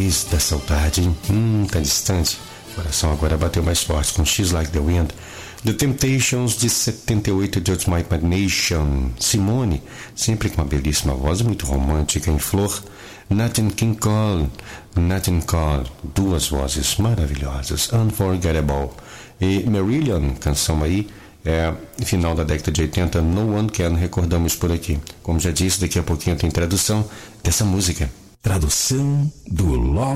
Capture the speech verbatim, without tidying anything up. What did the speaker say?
País da saudade, hein? Hum, tá distante. O coração agora bateu mais forte com She's Like the Wind. The Temptations, de setenta e oito, Just My Imagination. Simone, sempre com uma belíssima voz, muito romântica, em flor. Nat King Cole, Nat King Cole, duas vozes maravilhosas, Unforgettable. E Marillion, canção aí, é final da década de oitenta, No One Can, recordamos por aqui. Como já disse, daqui a pouquinho tem tradução dessa música. Tradução do Love